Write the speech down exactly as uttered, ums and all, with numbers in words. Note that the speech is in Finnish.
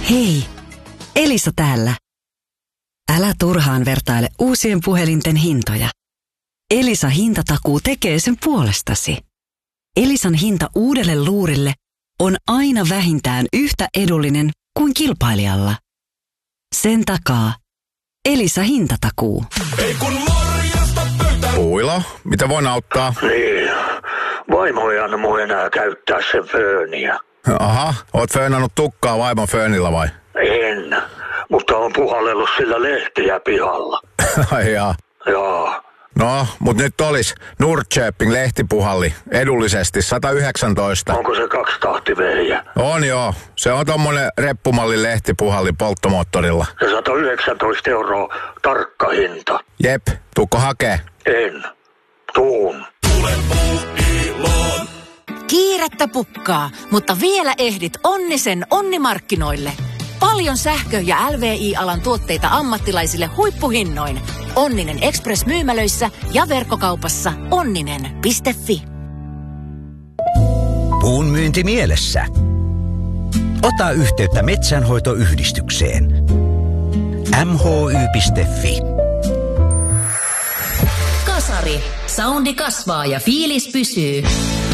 Hei, Elisa täällä. Älä turhaan vertaile uusien puhelinten hintoja. Elisa hintatakuu tekee sen puolestasi. Elisan hinta uudelle luurille on aina vähintään yhtä edullinen kuin kilpailijalla. Sen takaa Elisa hintatakuu. Puilo, mitä voin auttaa? Niin, vaimo ei anna mun enää käyttää sen fööniä. Aha, oot föönannut tukkaa vaimon föönillä vai? En, mutta on puhallellut sillä lehtiä pihalla. Ai jaa. Jaa. No, mut nyt olis Nordköping lehtipuhalli edullisesti sata yhdeksäntoista. Onko se kaksitahtivehjä? On joo, se on tommonen reppumallin lehtipuhalli polttomoottorilla. Ja sata yhdeksäntoista euroa tarkka hinta. Jep, tuukko hakee? En. Tuun. Kiirettä pukkaa, mutta vielä ehdit Onnisen onnimarkkinoille. Paljon sähkö- ja L V I-alan tuotteita ammattilaisille huippuhinnoin. Onninen Express-myymälöissä ja verkkokaupassa onninen piste fi. Puun myynti mielessä. Ota yhteyttä metsänhoitoyhdistykseen. m h y piste f i. Kasari. Soundi kasvaa ja fiilis pysyy.